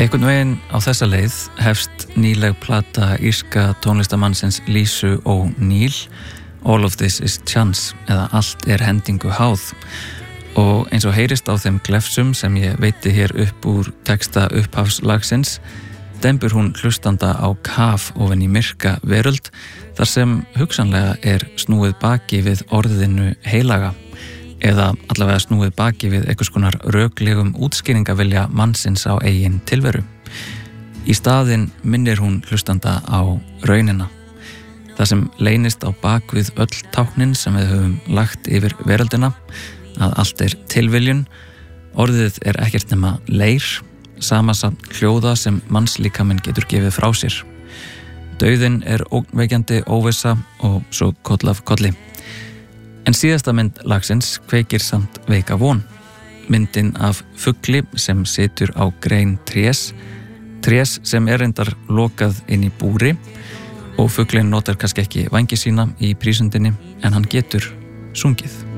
Einhvern veginn á þessa leið hefst nýleg plata írska tónlistamannsins Lisu O'Neill, All of This is Chance, eða Allt hendingu háð. Og eins og heyrist á þeim glefsum sem ég veiti hér upp úr texta upphafslagsins, dembur hún hlustanda á kaf ofan í myrka veröld, þar sem hugsanlega snúið baki við orðinu heilaga, eða allavega snúið baki við einhvers konar röklegum útskýringavilja mannsins á eigin tilveru. Í staðinn minnir hún hlustanda á raunina. Það sem leynist á bakvið öll táknin sem við höfum lagt yfir veröldina, að allt tilviljun, orðið ekkert nema leir, samasamt hljóða sem mannslíkaminn getur gefið frá sér. Dauðinn ógnvekjandi óvissa og svo koll af kolli. En síðasta mynd lagsins kveikir samt veika von. Myndin af fugli sem situr á grein trés sem reyndar lokað inn í búri og fuglinn notar kannski ekki vængi sína í prísundinni en hann getur sungið.